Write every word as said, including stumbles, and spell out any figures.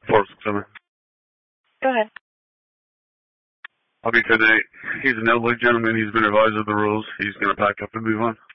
four six seven. Go ahead. I'll be ten eight. He's an elderly gentleman. He's been advised of the rules. He's going to pack up and move on.